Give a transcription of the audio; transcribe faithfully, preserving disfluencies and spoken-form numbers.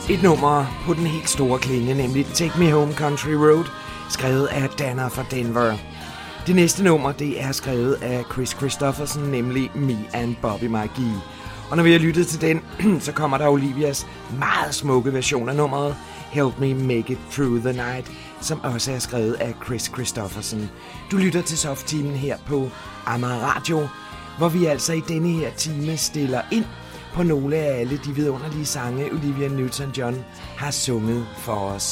Et nummer på den helt store klinge, nemlig Take Me Home Country Road, skrevet af Dana fra Denver. Det næste nummer, det er skrevet af Kris Kristofferson, nemlig Me and Bobby McGee. Og når vi har lyttet til den, så kommer der Olivias meget smukke version af nummeret Help Me Make It Through the Night, som også er skrevet af Kris Kristofferson. Du lytter til Soft-timen her på Amager Radio, hvor vi altså i denne her time stiller ind på nogle af alle de vidunderlige sange, Olivia Newton-John har sunget for os.